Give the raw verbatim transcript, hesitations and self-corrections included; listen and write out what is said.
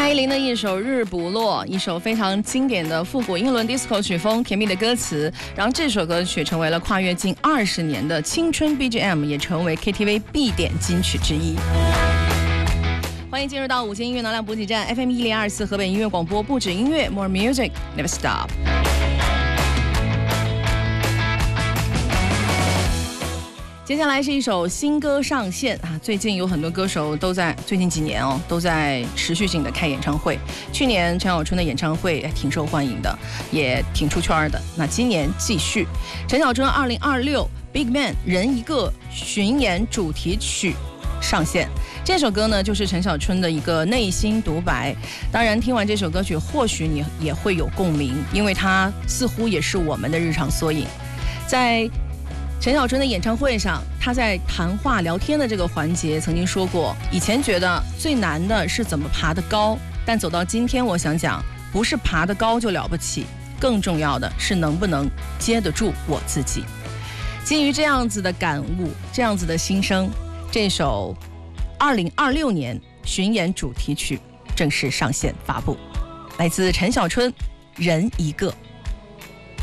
蔡依林的一首《日不落》，一首非常经典的复古英伦 disco 曲风，甜蜜的歌词，让这首歌曲成为了跨越近二十年的青春 B G M， 也成为 K T V 必点金曲之一。欢迎进入到午间音乐能量补给站 F M 一零二四河北音乐广播，不止音乐 ，More Music Never Stop。接下来是一首新歌上线啊！最近有很多歌手都在最近几年哦都在持续性的开演唱会。去年陈小春的演唱会挺受欢迎的，也挺出圈的。那今年继续，陈小春二零二六 Big Man 人一个巡演主题曲上线。这首歌呢，就是陈小春的一个内心独白。当然，听完这首歌曲，或许你也会有共鸣，因为它似乎也是我们的日常缩影。在陈小春的演唱会上，他在谈话聊天的这个环节曾经说过，以前觉得最难的是怎么爬得高，但走到今天，我想讲，不是爬得高就了不起，更重要的是能不能接得住我自己。基于这样子的感悟，这样子的心声，这首二零二六年巡演主题曲正式上线发布，来自陈小春《人一个》。